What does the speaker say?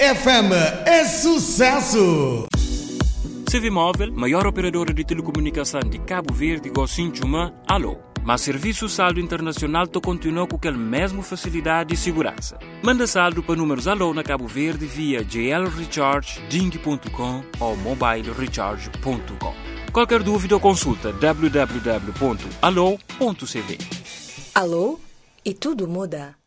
FM é sucesso! Civimóvel, maior operadora de telecomunicação de Cabo Verde, Gocinchuma, alô. Mas Serviço Saldo Internacional continua com aquela mesma facilidade e segurança. Manda saldo para números alô na Cabo Verde via JL Recharge, Ding.com ou mobilerecharge.com. Qualquer dúvida ou consulta www.alô.cv. Alô? E tudo muda.